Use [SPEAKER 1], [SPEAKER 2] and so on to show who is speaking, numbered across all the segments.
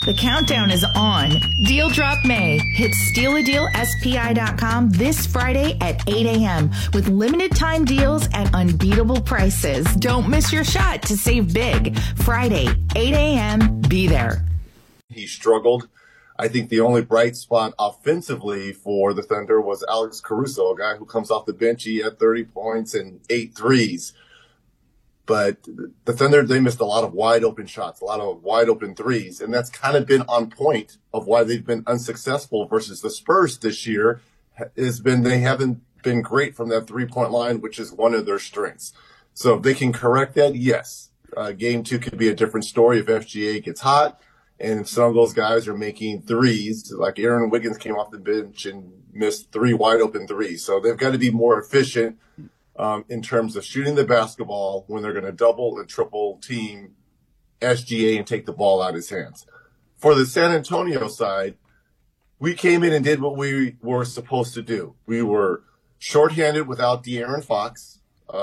[SPEAKER 1] The countdown is on. Deal Drop May hits StealADealSPI.com this Friday at 8 a.m. with limited time deals at unbeatable prices. Don't miss your shot to save big. Friday, 8 a.m. Be there.
[SPEAKER 2] He struggled. I think the only bright spot offensively for the Thunder was Alex Caruso, a guy who comes off the bench. He had 30 points and 8 threes. But the Thunder, they missed a lot of wide open shots, a lot of wide open threes. And that's kind of been on point of why they've been unsuccessful versus the Spurs this year has been they haven't been great from that 3-point line, which is one of their strengths. So if they can correct that, yes, game 2 could be a different story if FGA gets hot. And some of those guys are making threes, like Aaron Wiggins came off the bench and missed 3 wide open threes. So they've got to be more efficient in terms of shooting the basketball when they're going to double and triple team SGA and take the ball out of his hands. For the San Antonio side, we came in and did what we were supposed to do. We were shorthanded without De'Aaron Fox,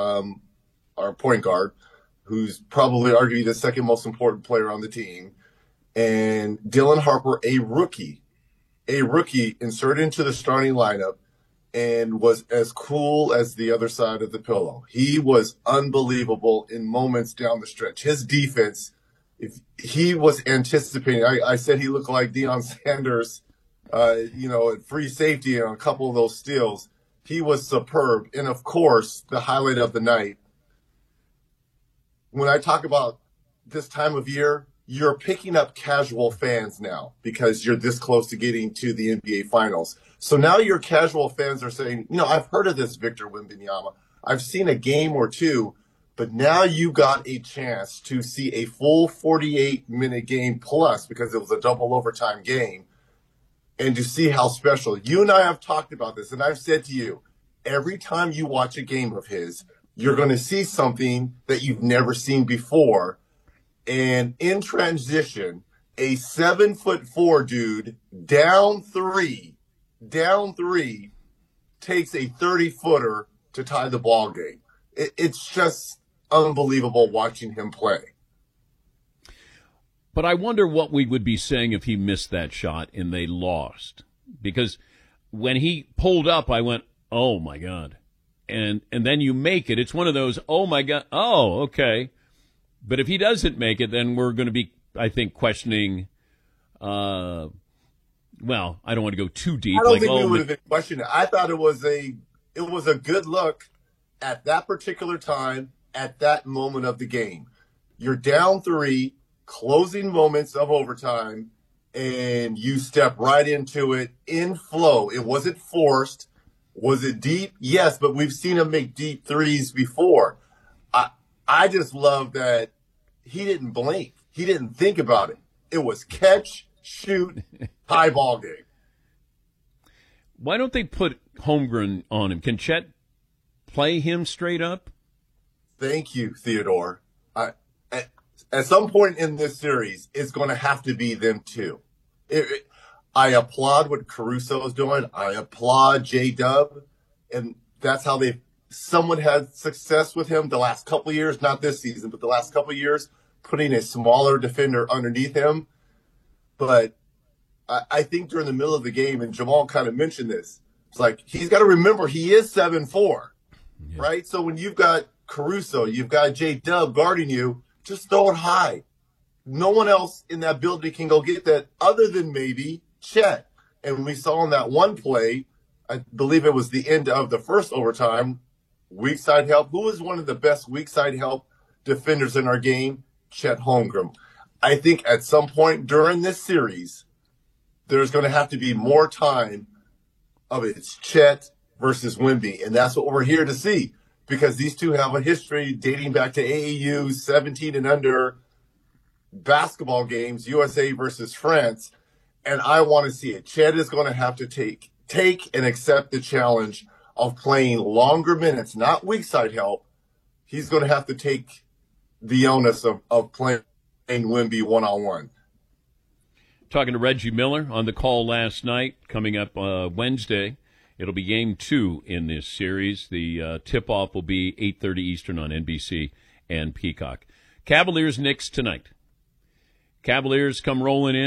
[SPEAKER 2] our point guard, who's probably arguably the second most important player on the team, and Dylan Harper, a rookie inserted into the starting lineup and was as cool as the other side of the pillow. He was unbelievable in moments down the stretch. His defense, if he was anticipating, I said he looked like Deion Sanders, at free safety and a couple of those steals. He was superb. And of course, the highlight of the night, when I talk about this time of year, you're picking up casual fans now because you're this close to getting to the NBA Finals. So now your casual fans are saying, I've heard of this Victor Wembanyama. I've seen a game or two, but now you got a chance to see a full 48-minute game plus because it was a double overtime game and to see how special. You and I have talked about this, and I've said to you, every time you watch a game of his, you're going to see something that you've never seen before. And in transition, a 7'4" dude down three, takes a 30-footer to tie the ball game. It's just unbelievable watching him play.
[SPEAKER 3] But I wonder what we would be saying if he missed that shot and they lost. Because when he pulled up, I went, oh, my God. And then you make it. It's one of those, oh, my God, oh, okay. But if he doesn't make it, then we're going to be, I think, questioning. I don't want to go too deep.
[SPEAKER 2] I don't think we would have been questioning it. I thought it was a good look at that particular time, at that moment of the game. You're down 3, closing moments of overtime, and you step right into it in flow. It wasn't forced. Was it deep? Yes, but we've seen him make deep threes before. I just love that he didn't blink. He didn't think about it. It was catch, shoot, high ball game.
[SPEAKER 3] Why don't they put Holmgren on him? Can Chet play him straight up?
[SPEAKER 2] Thank you, Theodore. At some point in this series, it's going to have to be them two. I applaud what Caruso is doing. I applaud J-Dub. And that's how they've someone had success with him the last couple of years, not this season, but the last couple of years, putting a smaller defender underneath him. But I think during the middle of the game, and Jamal kind of mentioned this, it's like he's got to remember he is 7'4", right? So when you've got Caruso, you've got J-Dub guarding you, just throw it high. No one else in that building can go get that other than maybe Chet. And we saw in that one play, I believe it was the end of the first overtime, weak side help. Who is one of the best weak side help defenders in our game? Chet Holmgren. I think at some point during this series, there's going to have to be more time of it's Chet versus Wemby. And that's what we're here to see because these two have a history dating back to AAU 17 and under basketball games, USA versus France. And I want to see it. Chet is going to have to take and accept the challenge of playing longer minutes, not weak side help. He's going to have to take the onus of playing Wemby one-on-one.
[SPEAKER 3] Talking to Reggie Miller on the call last night. Coming up Wednesday, it'll be game 2 in this series. The tip-off will be 8:30 Eastern on NBC and Peacock. Cavaliers-Knicks tonight. Cavaliers come rolling in.